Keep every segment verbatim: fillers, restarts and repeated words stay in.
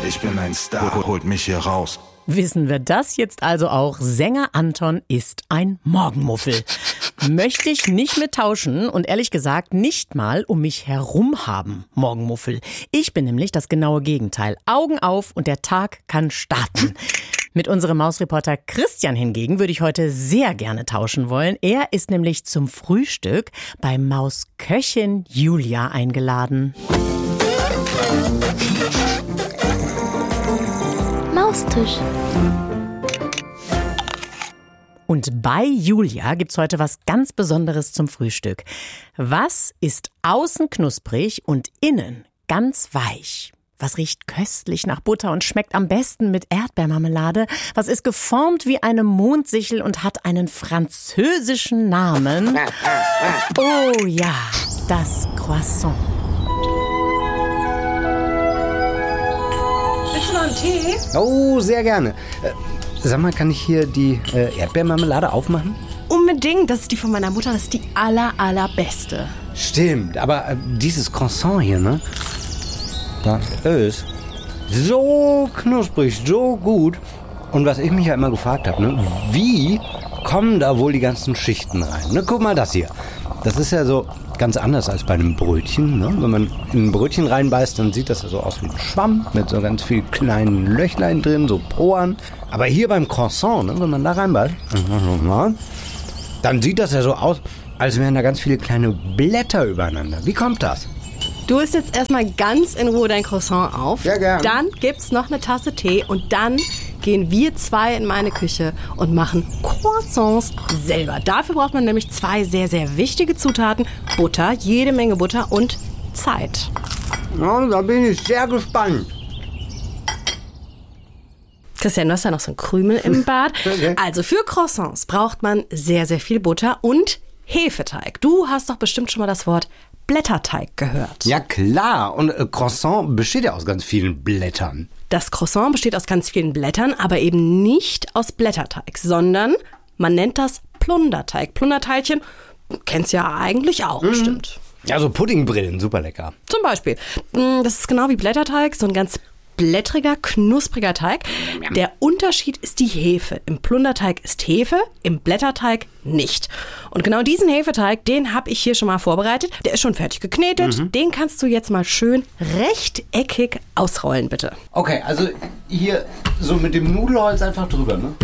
Ich bin ein Star, holt mich hier raus. Wissen wir das jetzt also auch? Sänger Anton ist ein Morgenmuffel. Möchte ich nicht mit tauschen und ehrlich gesagt nicht mal um mich herum haben, Morgenmuffel. Ich bin nämlich das genaue Gegenteil. Augen auf und der Tag kann starten. Mit unserem Mausreporter Christian hingegen würde ich heute sehr gerne tauschen wollen. Er ist nämlich zum Frühstück bei Mausköchin Julia eingeladen. Maustisch. Und bei Julia gibt's heute was ganz Besonderes zum Frühstück. Was ist außen knusprig und innen ganz weich? Was riecht köstlich nach Butter und schmeckt am besten mit Erdbeermarmelade? Was ist geformt wie eine Mondsichel und hat einen französischen Namen? Oh ja, das Croissant. Willst du noch einen Tee? Oh, sehr gerne. Äh, sag mal, kann ich hier die äh, Erdbeermarmelade aufmachen? Unbedingt, das ist die von meiner Mutter, das ist die aller, allerbeste. Stimmt, aber äh, dieses Croissant hier, ne? Das ist so knusprig, so gut. Und was ich mich ja immer gefragt habe, ne? Wie kommen da wohl die ganzen Schichten rein? Ne? Guck mal das hier. Das ist ja so ganz anders als bei einem Brötchen. Ne? Wenn man in ein Brötchen reinbeißt, dann sieht das ja so aus wie ein Schwamm mit so ganz vielen kleinen Löchlein drin, so Poren. Aber hier beim Croissant, ne? Wenn man da reinbeißt, dann sieht das ja so aus, als wären da ganz viele kleine Blätter übereinander. Wie kommt das? Du isst jetzt erstmal ganz in Ruhe dein Croissant auf. Ja, gern. Dann gibt's noch eine Tasse Tee und dann gehen wir zwei in meine Küche und machen Croissants selber. Dafür braucht man nämlich zwei sehr, sehr wichtige Zutaten. Butter, jede Menge Butter und Zeit. Ja, da bin ich sehr gespannt. Christian, du hast ja noch so einen Krümel im Bad. Okay. Also für Croissants braucht man sehr, sehr viel Butter und Hefeteig. Du hast doch bestimmt schon mal das Wort Blätterteig gehört. Ja klar, und äh, Croissant besteht ja aus ganz vielen Blättern. Das Croissant besteht aus ganz vielen Blättern, aber eben nicht aus Blätterteig, sondern man nennt das Plunderteig. Plunderteilchen kennst du ja eigentlich auch, mhm. bestimmt. Ja, so Puddingbrillen, super lecker. Zum Beispiel. Das ist genau wie Blätterteig, so ein ganz blättriger, knuspriger Teig. Der Unterschied ist die Hefe. Im Plunderteig ist Hefe, im Blätterteig nicht. Und genau diesen Hefeteig, den habe ich hier schon mal vorbereitet. Der ist schon fertig geknetet. Mhm. Den kannst du jetzt mal schön rechteckig ausrollen, bitte. Okay, also hier so mit dem Nudelholz einfach drüber, ne?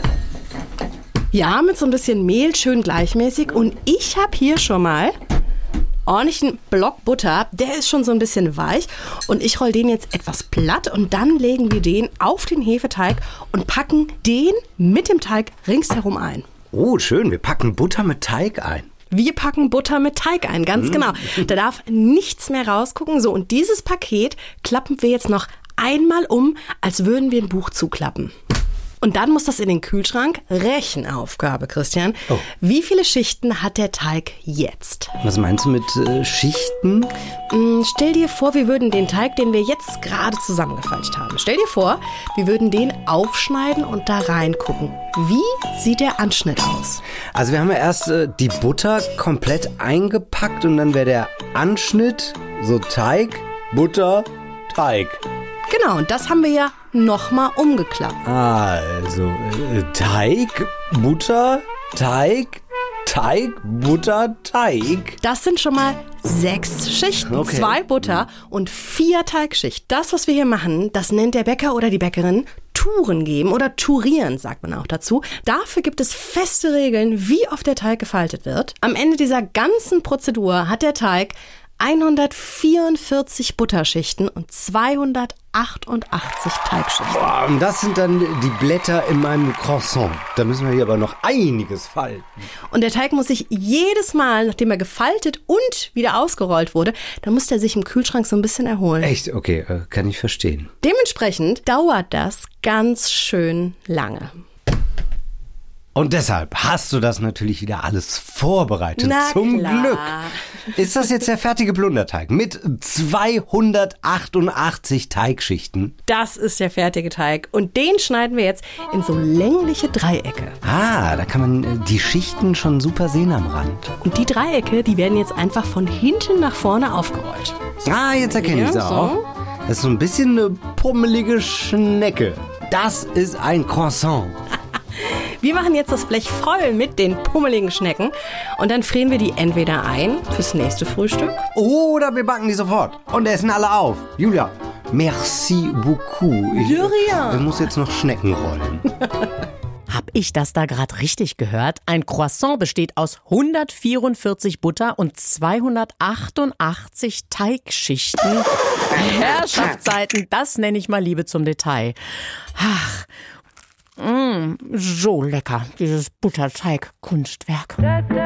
Ja, mit so ein bisschen Mehl, schön gleichmäßig. Und ich habe hier schon mal ordentlichen Block Butter, der ist schon so ein bisschen weich und ich roll den jetzt etwas platt und dann legen wir den auf den Hefeteig und packen den mit dem Teig ringsherum ein. Oh, schön, wir packen Butter mit Teig ein. Wir packen Butter mit Teig ein, ganz mmh. genau. Da darf nichts mehr rausgucken. So, und dieses Paket klappen wir jetzt noch einmal um, als würden wir ein Buch zuklappen. Und dann muss das in den Kühlschrank. Rechenaufgabe, Christian. Oh. Wie viele Schichten hat der Teig jetzt? Was meinst du mit äh, Schichten? Mm, stell dir vor, wir würden den Teig, den wir jetzt gerade zusammengefalscht haben, stell dir vor, wir würden den aufschneiden und da reingucken. Wie sieht der Anschnitt aus? Also wir haben ja erst äh, die Butter komplett eingepackt und dann wäre der Anschnitt so Teig, Butter, Teig. Genau, und das haben wir ja nochmal umgeklappt. Also, äh, Teig, Butter, Teig, Teig, Butter, Teig. Das sind schon mal sechs Schichten. Okay. Zwei Butter und vier Teigschichten. Das, was wir hier machen, das nennt der Bäcker oder die Bäckerin Touren geben oder Tourieren, sagt man auch dazu. Dafür gibt es feste Regeln, wie oft der Teig gefaltet wird. Am Ende dieser ganzen Prozedur hat der Teig hundertvierundvierzig Butterschichten und zweihundertachtundachtzig Teigschichten. Boah, und das sind dann die Blätter in meinem Croissant. Da müssen wir hier aber noch einiges falten. Und der Teig muss sich jedes Mal, nachdem er gefaltet und wieder ausgerollt wurde, dann muss er sich im Kühlschrank so ein bisschen erholen. Echt? Okay, äh, kann ich verstehen. Dementsprechend dauert das ganz schön lange. Und deshalb hast du das natürlich wieder alles vorbereitet. Na Zum klar. Glück. Ist das jetzt der fertige Plunderteig mit zweihundertachtundachtzig Teigschichten? Das ist der fertige Teig. Und den schneiden wir jetzt in so längliche Dreiecke. Ah, da kann man die Schichten schon super sehen am Rand. Und die Dreiecke, die werden jetzt einfach von hinten nach vorne aufgerollt. Ah, jetzt erkenne ich es Ja, auch. so. Das ist so ein bisschen eine pummelige Schnecke. Das ist ein Croissant. Wir machen jetzt das Blech voll mit den pummeligen Schnecken und dann frieren wir die entweder ein fürs nächste Frühstück. Oder wir backen die sofort und essen alle auf. Julia, merci beaucoup. Ich, De rien. ich muss jetzt noch Schnecken rollen. Hab ich das da gerade richtig gehört? Ein Croissant besteht aus hundertvierundvierzig Butter- und zweihundertachtundachtzig Teigschichten. Herrschaftszeiten, das nenne ich mal Liebe zum Detail. Ach, mh, so lecker, dieses Butterteig-Kunstwerk.